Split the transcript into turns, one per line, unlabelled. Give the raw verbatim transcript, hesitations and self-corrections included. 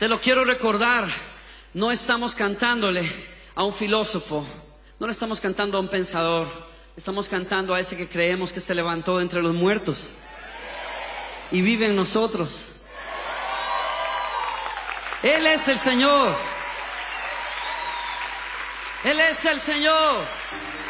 Te lo quiero recordar. No estamos cantándole a un filósofo, no le estamos cantando a un pensador, estamos cantando a ese que creemos que se levantó de entre los muertos y vive en nosotros. Él es el Señor. Él es el Señor.